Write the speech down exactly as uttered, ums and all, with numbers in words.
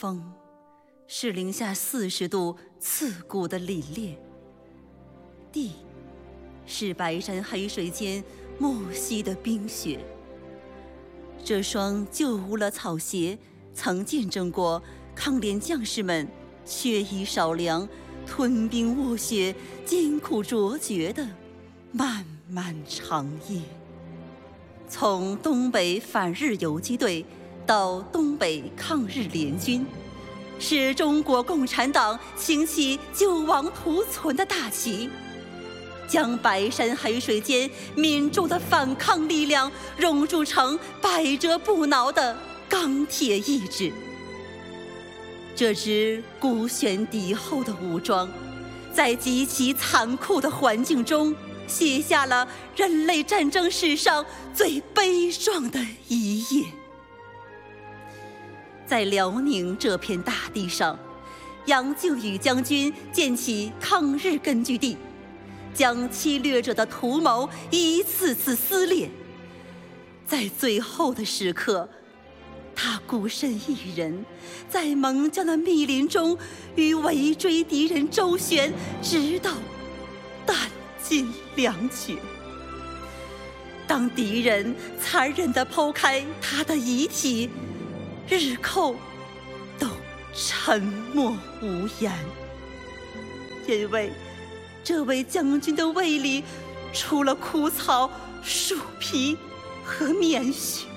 风，是零下四十度刺骨的凛冽；地，是白山黑水间木兮的冰雪。这双旧无了草鞋，曾见证过抗联将士们缺衣少粮、吞冰卧雪、艰苦卓绝的漫漫长夜。从东北反日游击队到东北抗日联军，是中国共产党兴起救亡图存的大旗，将白山黑水间民众的反抗力量熔铸成百折不挠的钢铁意志。这支孤悬敌后的武装，在极其残酷的环境中，写下了人类战争史上最悲壮的一页。在辽宁这片大地上，杨靖宇将军建起抗日根据地，将侵略者的图谋一次次撕裂。在最后的时刻，他孤身一人，在蒙江的密林中与围追敌人周旋，直到弹尽粮绝。当敌人残忍地剖开他的遗体，日寇都沉默无言，因为这位将军的胃里除了枯草、树皮和棉絮，